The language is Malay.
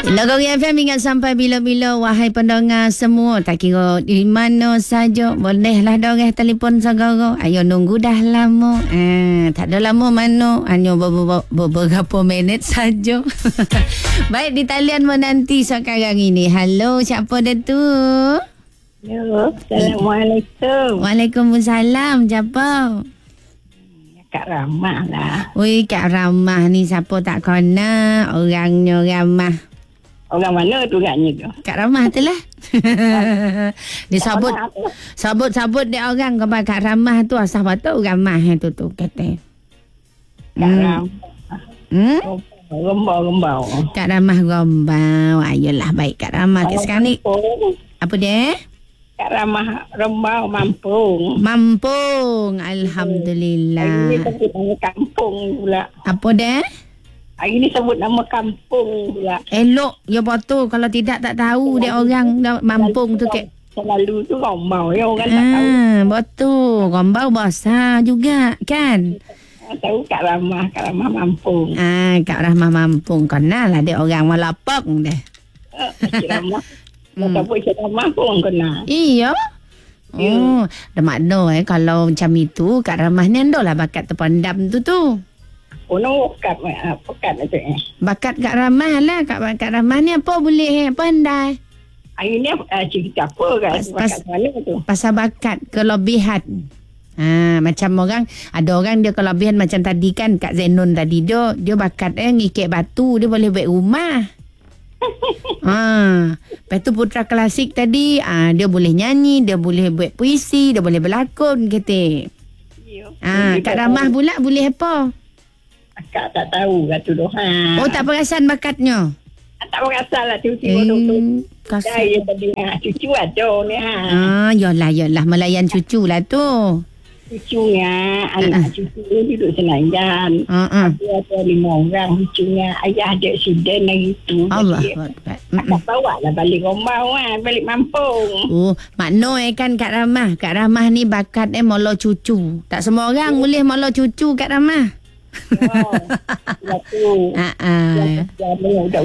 Logori FM ingat sampai bila-bila wahai pendengar semua, tak kira di mana saja bolehlah dorang telefon segera. Ayo nunggu dah lama. Tak ada lama mana, hanya beberapa minit saja. Baik, di talian menanti sekarang ini. Halo, siapa dah tu? Halo, Assalamualaikum. Waalaikumsalam, siapa? Kak Ramah lah. Oi, Kak Ramah ni siapa tak kenal, orangnya Ramah. Orang mana tu agaknya tu? Kak Ramah tu lah. Dia sabut dia orang kepada Kak Ramah tu, asal betul Ramah tu kata. Kak Ramah. Rembau. Kak Ramah Gombau. Ayolah, baik Kak Ramah. Sekarang ni apa dia? Kak Ramah Rembau Mampung. Alhamdulillah. Hari ni sebut nama kampung pula. Apa dia? Hari ni sebut nama kampung pula. Elok, ya betul. Kalau tidak tak tahu dia orang Mampung tu ke. Selalu tu Rembau ya, orang tak tahu. Betul. Gombau besar juga kan? Tahu Kak Ramah Mampung. Kak Ramah Mampung. Kenal lah dia orang Malapok deh. Cik Ramah. Siapa Cik Ramah pun orang kenal. Iya. Oh, dah makna kalau macam itu Kak Ramah ni lah bakat terpendam tu. Oh, no, pekat tu Bakat Kak Ramah lah. Kak Ramah ni apa boleh pandai. Hari ni cerita apa kan? Bakat mana tu? Pasal bakat kelebihan. Macam ada orang dia kelebihan macam tadi kan Kak Zainun tadi dia bakat ngikit batu, dia boleh buat rumah. Lepas tu Putra Klasik tadi dia boleh nyanyi, dia boleh buat puisi, dia boleh berlakon kata. Kak Ramah pula boleh apa? Akak tak tahu kat tu dohan. Oh, tak perasan bakatnya? Tak perasan lah tiba-tiba tu. Saya tadi cucu ada ni Yalah melayan cucu lah tu. Cucunya anak cucu duduk senayan. Dia ada 5 orang cucunya. Ayah ada aksiden hari tu. Allah. Akak bawa lah balik Gombau balik Mampung. Oh, makna kan Kak Ramah ni bakat molo cucu. Tak semua orang boleh molo cucu Kak Ramah. Ya tu.